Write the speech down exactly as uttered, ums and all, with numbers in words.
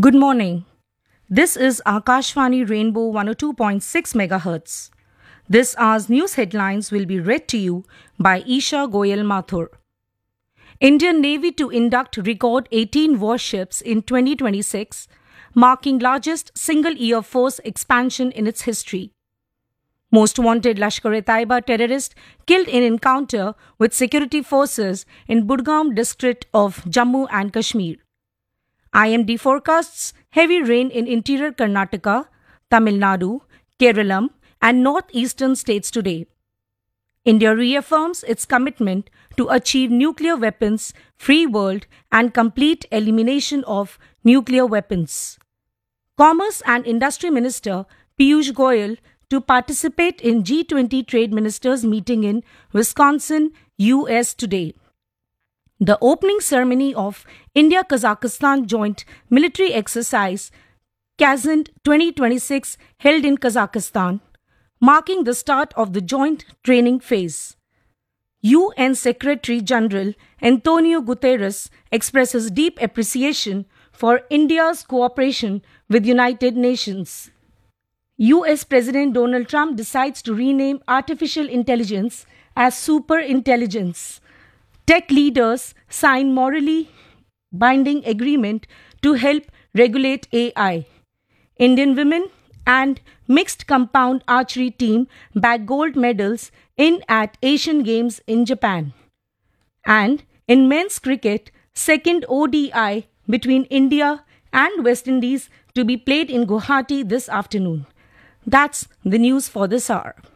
Good morning. This is Akashvani Rainbow one oh two point six megahertz. This hour's news headlines will be read to you by Isha Goyal Mathur. Indian Navy to induct record eighteen warships in twenty twenty-six, marking largest single-year force expansion in its history. Most wanted Lashkar-e-Taiba terrorist killed in encounter with security forces in Budgam district of Jammu and Kashmir. I M D forecasts heavy rain in interior Karnataka, Tamil Nadu, Kerala, and northeastern states today. India reaffirms its commitment to achieve nuclear weapons free world and complete elimination of nuclear weapons. Commerce and Industry Minister Piyush Goyal to participate in G twenty Trade Ministers meeting in Wisconsin, U S today. The opening ceremony of India-Kazakhstan joint military exercise Kazan twenty twenty-six held in Kazakhstan, marking the start of the joint training phase. U N Secretary-General Antonio Guterres expresses deep appreciation for India's cooperation with United Nations. U S President Donald Trump decides to rename artificial intelligence as superintelligence. Tech leaders sign morally binding agreement to help regulate A I. Indian women and mixed compound archery team bag gold medals in at Asian Games in Japan. And in men's cricket, second O D I between India and West Indies to be played in Guwahati this afternoon. That's the news for this hour.